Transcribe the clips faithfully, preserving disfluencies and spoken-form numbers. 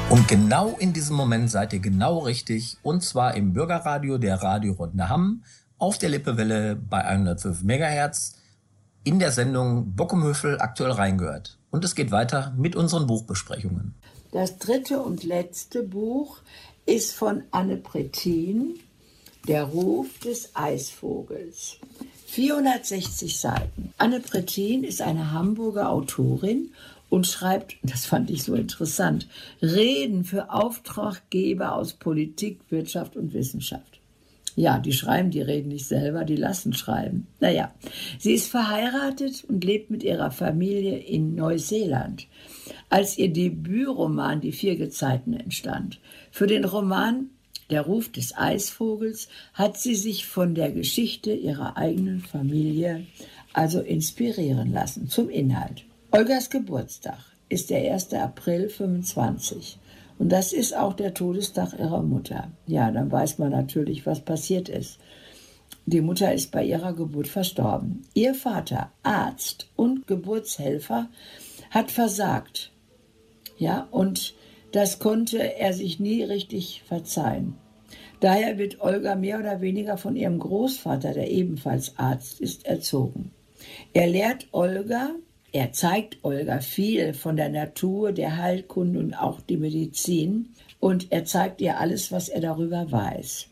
Und genau in diesem Moment seid ihr genau richtig, und zwar im Bürgerradio der Radiorunde Hamm auf der Lippewelle bei hundertfünf Megahertz in der Sendung Bockumhövel aktuell reingehört. Und es geht weiter mit unseren Buchbesprechungen. Das dritte und letzte Buch ist von Anne Prettin, Der Ruf des Eisvogels. vierhundertsechzig Seiten. Anne Prettin ist eine Hamburger Autorin und schreibt, das fand ich so interessant, Reden für Auftraggeber aus Politik, Wirtschaft und Wissenschaft. Ja, die schreiben, die reden nicht selber, die lassen schreiben. Naja, sie ist verheiratet und lebt mit ihrer Familie in Neuseeland, als ihr Debütroman Die vier Gezeiten entstand. Für den Roman Der Ruf des Eisvogels hat sie sich von der Geschichte ihrer eigenen Familie also inspirieren lassen. Zum Inhalt. Olgas Geburtstag ist der erster April fünfundzwanzig. Und das ist auch der Todestag ihrer Mutter. Ja, dann weiß man natürlich, was passiert ist. Die Mutter ist bei ihrer Geburt verstorben. Ihr Vater, Arzt und Geburtshelfer, hat versagt. Ja, und das konnte er sich nie richtig verzeihen. Daher wird Olga mehr oder weniger von ihrem Großvater, der ebenfalls Arzt ist, erzogen. Er lehrt Olga, er zeigt Olga viel von der Natur, der Heilkunde und auch die Medizin. Und er zeigt ihr alles, was er darüber weiß.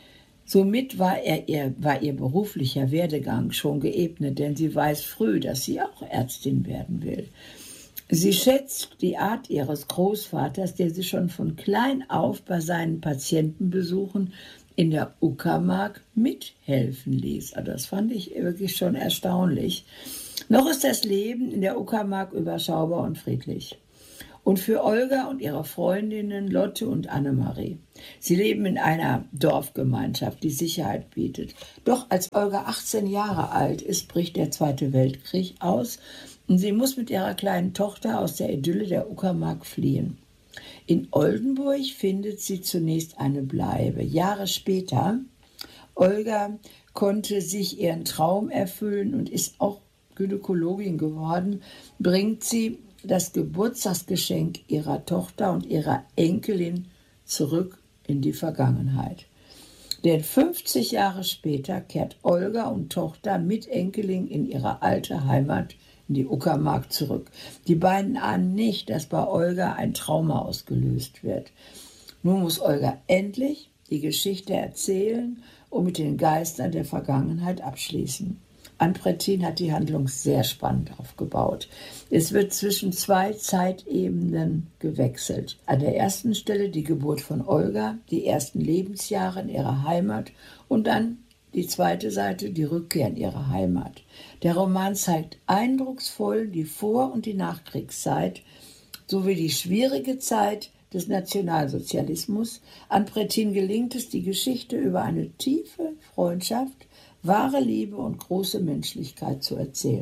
Somit war, er, er, war ihr beruflicher Werdegang schon geebnet, denn sie weiß früh, dass sie auch Ärztin werden will. Sie schätzt die Art ihres Großvaters, der sie schon von klein auf bei seinen Patientenbesuchen in der Uckermark mithelfen ließ. Also das fand ich wirklich schon erstaunlich. Noch ist das Leben in der Uckermark überschaubar und friedlich. Und für Olga und ihre Freundinnen Lotte und Annemarie. Sie leben in einer Dorfgemeinschaft, die Sicherheit bietet. Doch als Olga achtzehn Jahre alt ist, bricht der Zweite Weltkrieg aus und sie muss mit ihrer kleinen Tochter aus der Idylle der Uckermark fliehen. In Oldenburg findet sie zunächst eine Bleibe. Jahre später, Olga konnte sich ihren Traum erfüllen und ist auch Gynäkologin geworden, bringt sie das Geburtstagsgeschenk ihrer Tochter und ihrer Enkelin zurück in die Vergangenheit. Denn fünfzig Jahre später kehrt Olga und Tochter mit Enkelin in ihre alte Heimat, in die Uckermark, zurück. Die beiden ahnen nicht, dass bei Olga ein Trauma ausgelöst wird. Nun muss Olga endlich die Geschichte erzählen und mit den Geistern der Vergangenheit abschließen. Anne Prettin hat die Handlung sehr spannend aufgebaut. Es wird zwischen zwei Zeitebenen gewechselt. An der ersten Stelle die Geburt von Olga, die ersten Lebensjahre in ihrer Heimat und dann die zweite Seite, die Rückkehr in ihre Heimat. Der Roman zeigt eindrucksvoll die Vor- und die Nachkriegszeit sowie die schwierige Zeit des Nationalsozialismus. Anne Prettin gelingt es, die Geschichte über eine tiefe Freundschaft, wahre Liebe und große Menschlichkeit zu erzählen.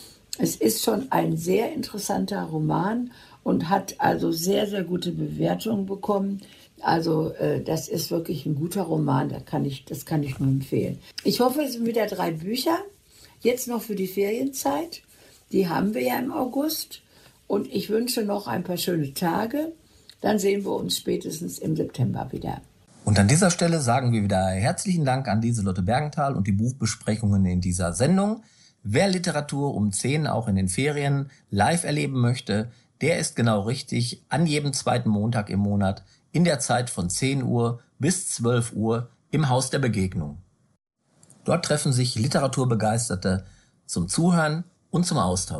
Es ist schon ein sehr interessanter Roman und hat also sehr, sehr gute Bewertungen bekommen. Also äh, das ist wirklich ein guter Roman, da kann ich, das kann ich nur empfehlen. Ich hoffe, es sind wieder drei Bücher, jetzt noch für die Ferienzeit. Die haben wir ja im August und ich wünsche noch ein paar schöne Tage. Dann sehen wir uns spätestens im September wieder. Und an dieser Stelle sagen wir wieder herzlichen Dank an Lieselotte Bergenthal und die Buchbesprechungen in dieser Sendung. Wer Literatur um zehn auch in den Ferien live erleben möchte, der ist genau richtig an jedem zweiten Montag im Monat in der Zeit von zehn Uhr bis zwölf Uhr im Haus der Begegnung. Dort treffen sich Literaturbegeisterte zum Zuhören und zum Austausch.